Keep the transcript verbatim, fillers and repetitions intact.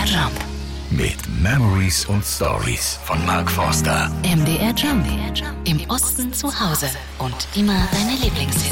R Jump. Mit Memories und Stories von Mark Forster. M D R Jump. Im Osten zu Hause und immer deine Lieblingshits.